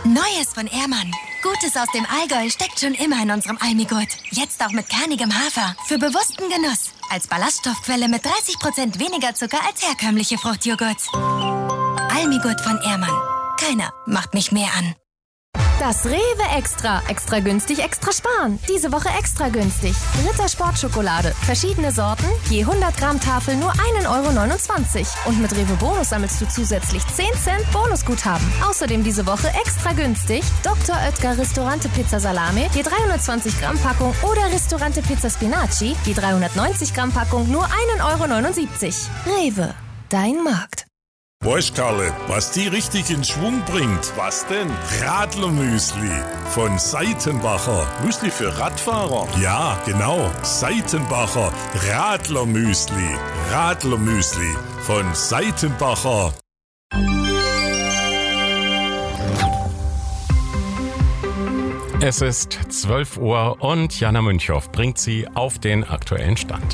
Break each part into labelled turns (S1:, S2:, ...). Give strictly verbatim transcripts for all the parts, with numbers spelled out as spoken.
S1: Neues von Ehrmann. Gutes aus dem Allgäu steckt schon immer in unserem Almigurt. Jetzt auch mit kernigem Hafer. Für bewussten Genuss. Als Ballaststoffquelle mit dreißig Prozent weniger Zucker als herkömmliche Fruchtjoghurts. Almigurt von Ehrmann. Keiner macht mich mehr an.
S2: Das Rewe Extra. Extra günstig, extra sparen. Diese Woche extra günstig. Ritter Sportschokolade. Verschiedene Sorten. Je hundert Gramm Tafel nur ein Euro neunundzwanzig. Und mit Rewe Bonus sammelst du zusätzlich zehn Cent Bonusguthaben. Außerdem diese Woche extra günstig. Doktor Oetker Ristorante Pizza Salami. Je dreihundertzwanzig Gramm Packung. Oder Ristorante Pizza Spinaci. Je dreihundertneunzig Gramm Packung nur ein Euro neunundsiebzig. Rewe. Dein Markt.
S3: Weißt Karle, was die richtig in Schwung bringt?
S4: Was denn?
S3: Radlermüsli von Seitenbacher.
S4: Müsli für Radfahrer?
S3: Ja, genau. Seitenbacher Radlermüsli. Radlermüsli von Seitenbacher.
S5: Es ist zwölf Uhr und Jana Münchow bringt Sie auf den aktuellen Stand.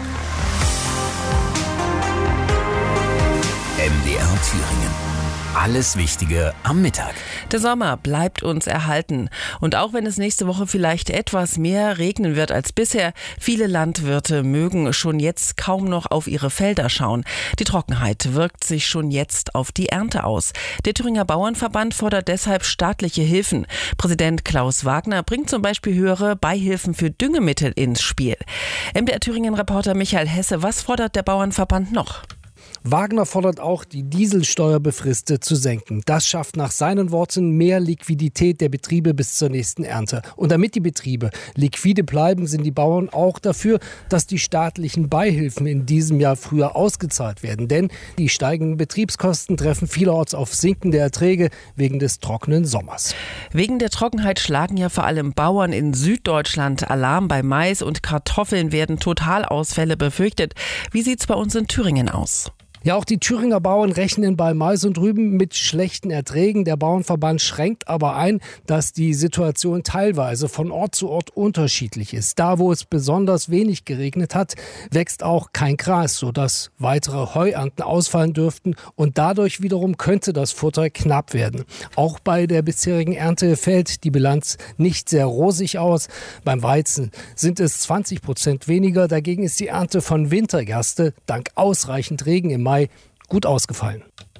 S6: M D R Thüringen. Alles Wichtige am Mittag.
S7: Der Sommer bleibt uns erhalten. Und auch wenn es nächste Woche vielleicht etwas mehr regnen wird als bisher, viele Landwirte mögen schon jetzt kaum noch auf ihre Felder schauen. Die Trockenheit wirkt sich schon jetzt auf die Ernte aus. Der Thüringer Bauernverband fordert deshalb staatliche Hilfen. Präsident Klaus Wagner bringt zum Beispiel höhere Beihilfen für Düngemittel ins Spiel. M D R Thüringen-Reporter Michael Hesse, was fordert der Bauernverband noch?
S8: Wagner fordert auch, die Dieselsteuer befristet zu senken. Das schafft nach seinen Worten mehr Liquidität der Betriebe bis zur nächsten Ernte. Und damit die Betriebe liquide bleiben, sind die Bauern auch dafür, dass die staatlichen Beihilfen in diesem Jahr früher ausgezahlt werden. Denn die steigenden Betriebskosten treffen vielerorts auf sinkende Erträge wegen des trockenen Sommers.
S7: Wegen der Trockenheit schlagen ja vor allem Bauern in Süddeutschland Alarm. Bei Mais und Kartoffeln werden Totalausfälle befürchtet. Wie sieht's bei uns in Thüringen aus?
S8: Ja, auch die Thüringer Bauern rechnen bei Mais und Rüben mit schlechten Erträgen. Der Bauernverband schränkt aber ein, dass die Situation teilweise von Ort zu Ort unterschiedlich ist. Da, wo es besonders wenig geregnet hat, wächst auch kein Gras, sodass weitere Heuernten ausfallen dürften. Und dadurch wiederum könnte das Futter knapp werden. Auch bei der bisherigen Ernte fällt die Bilanz nicht sehr rosig aus. Beim Weizen sind es zwanzig Prozent weniger. Dagegen ist die Ernte von Wintergerste dank ausreichend Regen im Mai gut ausgefallen.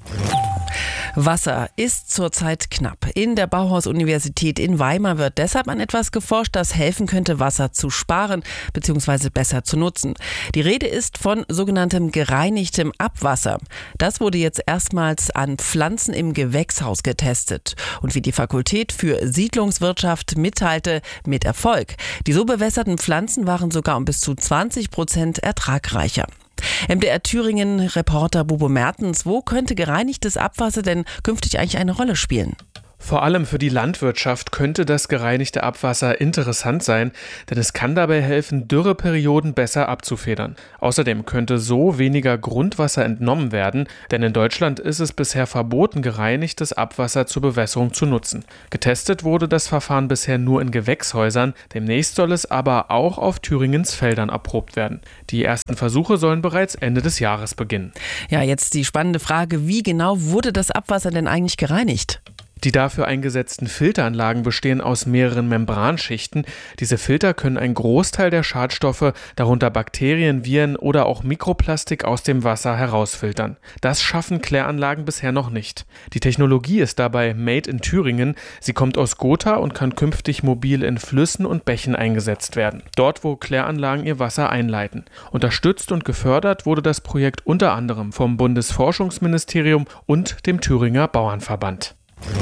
S7: Wasser ist zurzeit knapp. In der Bauhaus-Universität in Weimar wird deshalb an etwas geforscht, das helfen könnte, Wasser zu sparen bzw. besser zu nutzen. Die Rede ist von sogenanntem gereinigtem Abwasser. Das wurde jetzt erstmals an Pflanzen im Gewächshaus getestet. Und wie die Fakultät für Siedlungswirtschaft mitteilte, mit Erfolg. Die so bewässerten Pflanzen waren sogar um bis zu zwanzig Prozent ertragreicher. M D R Thüringen-Reporter Bobo Mertens, wo könnte gereinigtes Abwasser denn künftig eigentlich eine Rolle spielen?
S9: Vor allem für die Landwirtschaft könnte das gereinigte Abwasser interessant sein, denn es kann dabei helfen, Dürreperioden besser abzufedern. Außerdem könnte so weniger Grundwasser entnommen werden, denn in Deutschland ist es bisher verboten, gereinigtes Abwasser zur Bewässerung zu nutzen. Getestet wurde das Verfahren bisher nur in Gewächshäusern, demnächst soll es aber auch auf Thüringens Feldern erprobt werden. Die ersten Versuche sollen bereits Ende des Jahres beginnen.
S7: Ja, jetzt die spannende Frage, wie genau wurde das Abwasser denn eigentlich gereinigt?
S9: Die dafür eingesetzten Filteranlagen bestehen aus mehreren Membranschichten. Diese Filter können einen Großteil der Schadstoffe, darunter Bakterien, Viren oder auch Mikroplastik aus dem Wasser herausfiltern. Das schaffen Kläranlagen bisher noch nicht. Die Technologie ist dabei made in Thüringen. Sie kommt aus Gotha und kann künftig mobil in Flüssen und Bächen eingesetzt werden. Dort, wo Kläranlagen ihr Wasser einleiten. Unterstützt und gefördert wurde das Projekt unter anderem vom Bundesforschungsministerium und dem Thüringer Bauernverband.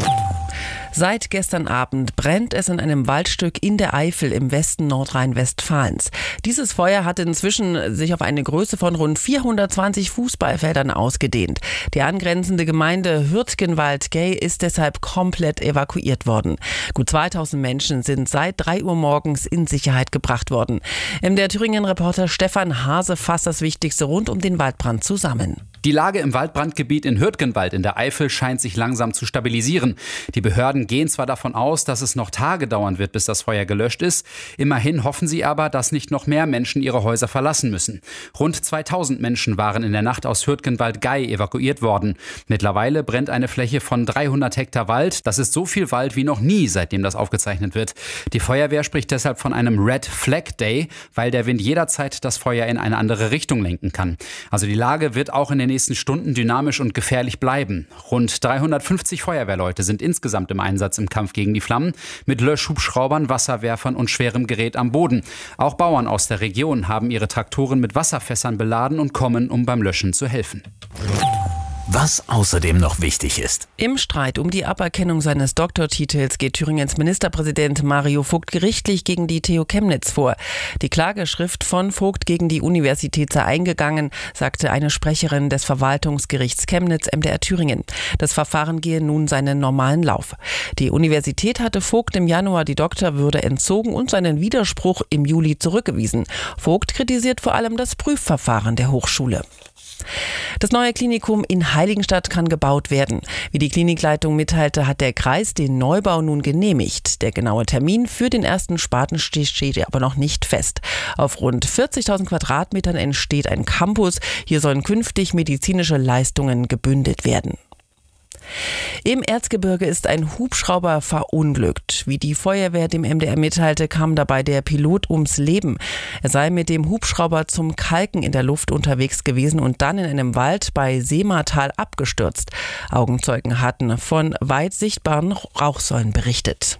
S7: Seit gestern Abend brennt es in einem Waldstück in der Eifel im Westen Nordrhein-Westfalens. Dieses Feuer hat inzwischen sich auf eine Größe von rund vierhundertzwanzig Fußballfeldern ausgedehnt. Die angrenzende Gemeinde Hürtgenwald-Gey ist deshalb komplett evakuiert worden. Gut zweitausend Menschen sind seit drei Uhr morgens in Sicherheit gebracht worden. M D R Thüringen-Reporter Stefan Hase fasst das Wichtigste rund um den Waldbrand zusammen.
S4: Die Lage im Waldbrandgebiet in Hürtgenwald in der Eifel scheint sich langsam zu stabilisieren. Die Behörden gehen zwar davon aus, dass es noch Tage dauern wird, bis das Feuer gelöscht ist. Immerhin hoffen sie aber, dass nicht noch mehr Menschen ihre Häuser verlassen müssen. Rund zweitausend Menschen waren in der Nacht aus Hürtgenwald-Gei evakuiert worden. Mittlerweile brennt eine Fläche von dreihundert Hektar Wald. Das ist so viel Wald wie noch nie, seitdem das aufgezeichnet wird. Die Feuerwehr spricht deshalb von einem Red Flag Day, weil der Wind jederzeit das Feuer in eine andere Richtung lenken kann. Also die Lage wird auch in den nächsten Stunden dynamisch und gefährlich bleiben. Rund dreihundertfünfzig Feuerwehrleute sind insgesamt im Einsatz im Kampf gegen die Flammen, mit Löschhubschraubern, Wasserwerfern und schwerem Gerät am Boden. Auch Bauern aus der Region haben ihre Traktoren mit Wasserfässern beladen und kommen, um beim Löschen zu helfen.
S6: Was außerdem noch wichtig ist.
S7: Im Streit um die Aberkennung seines Doktortitels geht Thüringens Ministerpräsident Mario Vogt gerichtlich gegen die T U Chemnitz vor. Die Klageschrift von Vogt gegen die Universität sei eingegangen, sagte eine Sprecherin des Verwaltungsgerichts Chemnitz M D R Thüringen. Das Verfahren gehe nun seinen normalen Lauf. Die Universität hatte Vogt im Januar die Doktorwürde entzogen und seinen Widerspruch im Juli zurückgewiesen. Vogt kritisiert vor allem das Prüfverfahren der Hochschule. Das neue Klinikum in Heiligenstadt kann gebaut werden. Wie die Klinikleitung mitteilte, hat der Kreis den Neubau nun genehmigt. Der genaue Termin für den ersten Spatenstich steht aber noch nicht fest. Auf rund vierzigtausend Quadratmetern entsteht ein Campus. Hier sollen künftig medizinische Leistungen gebündelt werden. Im Erzgebirge ist ein Hubschrauber verunglückt. Wie die Feuerwehr dem M D R mitteilte, kam dabei der Pilot ums Leben. Er sei mit dem Hubschrauber zum Kalken in der Luft unterwegs gewesen und dann in einem Wald bei Seematal abgestürzt. Augenzeugen hatten von weit sichtbaren Rauchsäulen berichtet.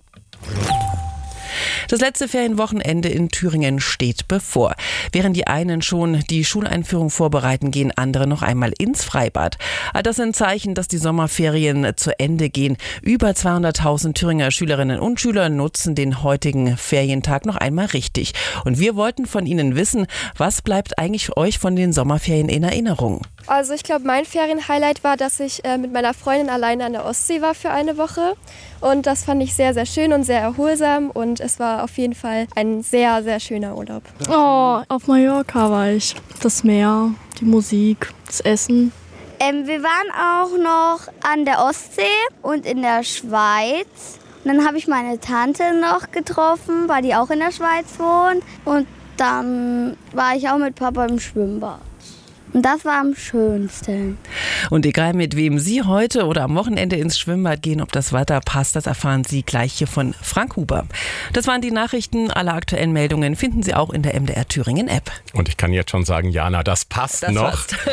S7: Das letzte Ferienwochenende in Thüringen steht bevor. Während die einen schon die Schuleinführung vorbereiten, gehen andere noch einmal ins Freibad. All das sind Zeichen, dass die Sommerferien zu Ende gehen. Über zweihunderttausend Thüringer Schülerinnen und Schüler nutzen den heutigen Ferientag noch einmal richtig. Und wir wollten von Ihnen wissen, was bleibt eigentlich euch von den Sommerferien in Erinnerung?
S10: Also ich glaube, mein Ferienhighlight war, dass ich äh, mit meiner Freundin alleine an der Ostsee war für eine Woche. Und das fand ich sehr, sehr schön und sehr erholsam. Und es war auf jeden Fall ein sehr, sehr schöner Urlaub.
S11: Oh, auf Mallorca war ich. Das Meer, die Musik, das Essen.
S12: Ähm, wir waren auch noch an der Ostsee und in der Schweiz. Und dann habe ich meine Tante noch getroffen, weil die auch in der Schweiz wohnt. Und dann war ich auch mit Papa im Schwimmbad. Und das war am schönsten.
S7: Und egal mit wem Sie heute oder am Wochenende ins Schwimmbad gehen, ob das Wetter passt, das erfahren Sie gleich hier von Frank Huber. Das waren die Nachrichten. Alle aktuellen Meldungen finden Sie auch in der M D R Thüringen App.
S5: Und ich kann jetzt schon sagen, Jana, das passt
S7: das
S5: noch.
S7: Passt.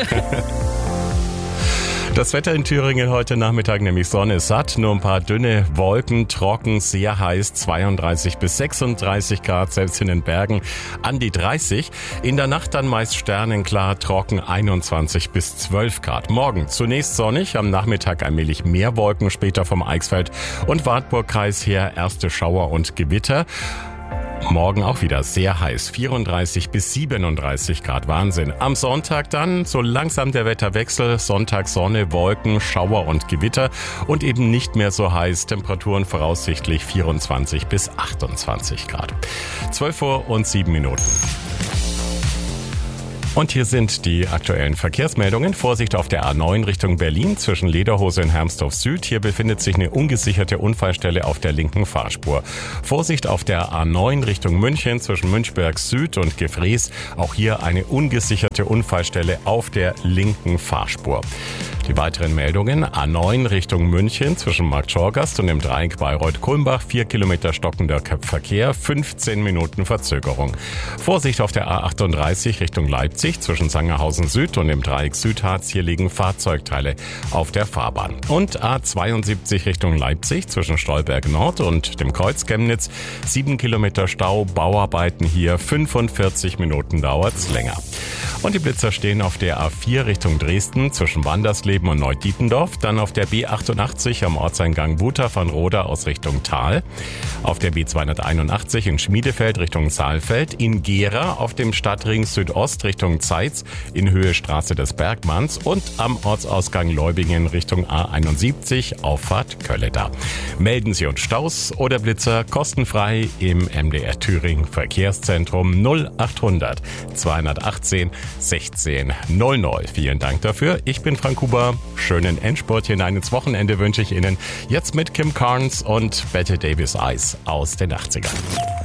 S5: Das Wetter in Thüringen heute Nachmittag, nämlich Sonne satt, nur ein paar dünne Wolken, trocken, sehr heiß, zweiunddreißig bis sechsunddreißig Grad, selbst in den Bergen an die dreißig. In der Nacht dann meist sternenklar, trocken, einundzwanzig bis zwölf Grad. Morgen zunächst sonnig, am Nachmittag allmählich mehr Wolken, später vom Eichsfeld und Wartburgkreis her erste Schauer und Gewitter. Morgen auch wieder sehr heiß, vierunddreißig bis siebenunddreißig Grad, Wahnsinn. Am Sonntag dann so langsam der Wetterwechsel, Sonntag Sonne, Wolken, Schauer und Gewitter und eben nicht mehr so heiß, Temperaturen voraussichtlich vierundzwanzig bis achtundzwanzig Grad. zwölf Uhr und sieben Minuten. Und hier sind die aktuellen Verkehrsmeldungen. Vorsicht auf der A neun Richtung Berlin zwischen Lederhose und Hermsdorf Süd. Hier befindet sich eine ungesicherte Unfallstelle auf der linken Fahrspur. Vorsicht auf der A neun Richtung München zwischen Münchberg Süd und Gefrees. Auch hier eine ungesicherte Unfallstelle auf der linken Fahrspur. Die weiteren Meldungen: A neun Richtung München zwischen Marktschorgast und dem Dreieck Bayreuth-Kulmbach. Vier Kilometer stockender Verkehr, fünfzehn Minuten Verzögerung. Vorsicht auf der A achtunddreißig Richtung Leipzig zwischen Sangerhausen Süd und dem Dreieck Südharz. Hier liegen Fahrzeugteile auf der Fahrbahn. Und A zweiundsiebzig Richtung Leipzig zwischen Stolberg Nord und dem Kreuz Chemnitz. Sieben Kilometer Stau, Bauarbeiten hier. fünfundvierzig Minuten dauert's länger. Und die Blitzer stehen auf der A vier Richtung Dresden zwischen Wandersleben und Neudietendorf. Dann auf der B achtundachtzig am Ortseingang Wuter von Roda aus Richtung Thal. Auf der B zweihunderteinundachtzig in Schmiedefeld Richtung Saalfeld. In Gera auf dem Stadtring Südost Richtung Zeitz in Höhe Straße des Bergmanns. Und am Ortsausgang Leubingen Richtung A einundsiebzig Auffahrt Kölleda. Melden Sie uns Staus oder Blitzer kostenfrei im M D R Thüringen Verkehrszentrum null achthundert zweihundertachtzehn achtzehn sechzehn null null. Vielen Dank dafür. Ich bin Frank Huber. Schönen Endspurt hinein ins Wochenende wünsche ich Ihnen. Jetzt mit Kim Carnes und Bette Davis Eyes aus den achtzigern.